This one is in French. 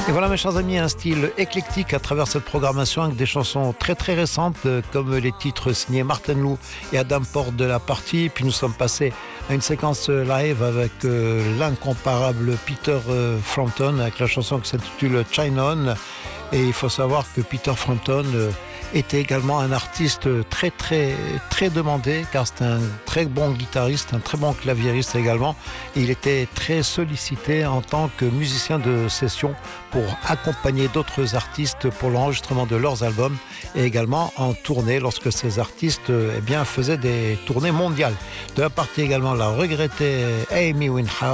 Et voilà mes chers amis, un style éclectique à travers cette programmation avec des chansons très très récentes comme les titres signés Martin Lou et Adam Porte de la partie. Puis nous sommes passés à une séquence live avec l'incomparable Peter Frampton avec la chanson qui s'intitule China On. Et il faut savoir que Peter Frampton était également un artiste très très très demandé car c'est un très bon guitariste, un très bon claviériste également. Et il était très sollicité en tant que musicien de session pour accompagner d'autres artistes pour l'enregistrement de leurs albums et également en tournée lorsque ces artistes faisaient des tournées mondiales. De la partie également la regrettée Amy Winehouse.